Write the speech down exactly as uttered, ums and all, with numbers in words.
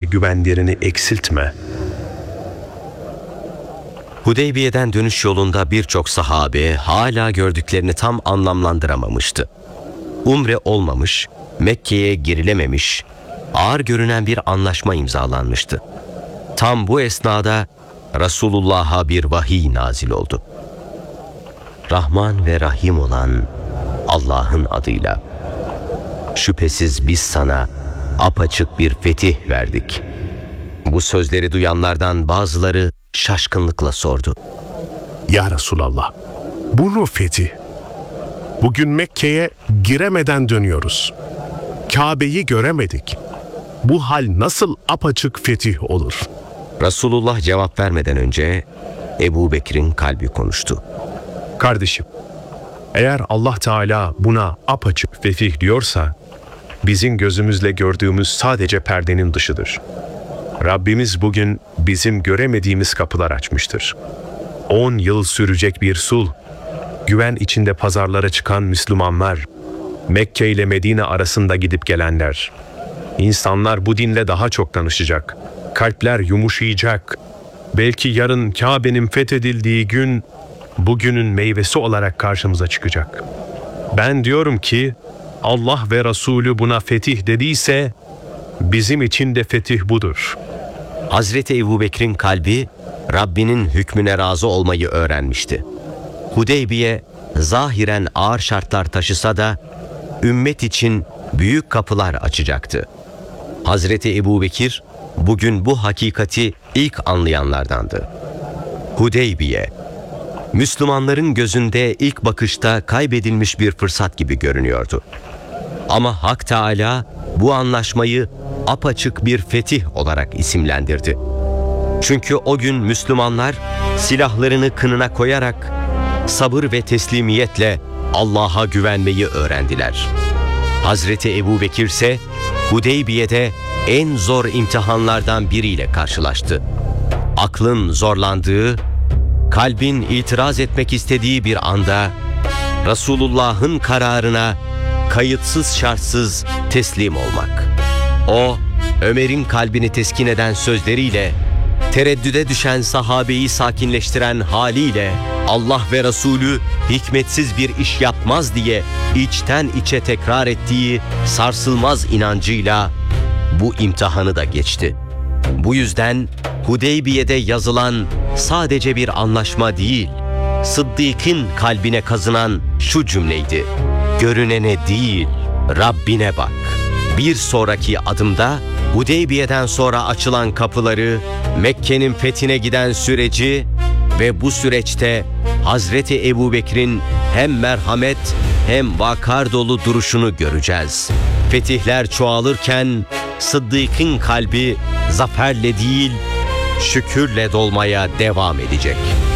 güvenlerini eksiltme. Hudeybiye'den dönüş yolunda birçok sahabe hala gördüklerini tam anlamlandıramamıştı. Umre olmamış, Mekke'ye girilememiş, ağır görünen bir anlaşma imzalanmıştı. Tam bu esnada Resulullah'a bir vahiy nazil oldu. Rahman ve Rahim olan Allah'ın adıyla, şüphesiz biz sana apaçık bir fetih verdik. Bu sözleri duyanlardan bazıları şaşkınlıkla sordu. Ya Resulallah, bu mu fetih? Bugün Mekke'ye giremeden dönüyoruz. Kabe'yi göremedik. Bu hal nasıl apaçık fetih olur? Resulullah cevap vermeden önce Ebu Bekir'in kalbi konuştu. Kardeşim, eğer Allah Teala buna apaçık fetih diyorsa, bizim gözümüzle gördüğümüz sadece perdenin dışıdır. Rabbimiz bugün bizim göremediğimiz kapılar açmıştır. On yıl sürecek bir sulh, güven içinde pazarlara çıkan Müslümanlar, Mekke ile Medine arasında gidip gelenler. İnsanlar bu dinle daha çok tanışacak, kalpler yumuşayacak. Belki yarın Kabe'nin fethedildiği gün, bugünün meyvesi olarak karşımıza çıkacak. Ben diyorum ki, Allah ve Resulü buna fetih dediyse, bizim için de fetih budur. Hazreti Ebu Bekir'in kalbi Rabbinin hükmüne razı olmayı öğrenmişti. Hudeybiye zahiren ağır şartlar taşısa da ümmet için büyük kapılar açacaktı. Hazreti Ebu Bekir bugün bu hakikati ilk anlayanlardandı. Hudeybiye, Müslümanların gözünde ilk bakışta kaybedilmiş bir fırsat gibi görünüyordu. Ama Hak Teâlâ bu anlaşmayı apaçık bir fetih olarak isimlendirdi. Çünkü o gün Müslümanlar silahlarını kınına koyarak sabır ve teslimiyetle Allah'a güvenmeyi öğrendiler. Hazreti Ebu Bekir ise Hudeybiye'de en zor imtihanlardan biriyle karşılaştı. Aklın zorlandığı, kalbin itiraz etmek istediği bir anda Resulullah'ın kararına kayıtsız şartsız teslim olmak. O, Ömer'in kalbini teskin eden sözleriyle, tereddüde düşen sahabeyi sakinleştiren haliyle, Allah ve Resulü hikmetsiz bir iş yapmaz diye içten içe tekrar ettiği sarsılmaz inancıyla bu imtihanı da geçti. Bu yüzden Hudeybiye'de yazılan sadece bir anlaşma değil, Sıddık'ın kalbine kazınan şu cümleydi: görünene değil, Rabbine bak. Bir sonraki adımda Hudeybiye'den sonra açılan kapıları, Mekke'nin fethine giden süreci ve bu süreçte Hazreti Ebu Bekir'in hem merhamet hem vakar dolu duruşunu göreceğiz. Fetihler çoğalırken Sıddık'ın kalbi zaferle değil, şükürle dolmaya devam edecek.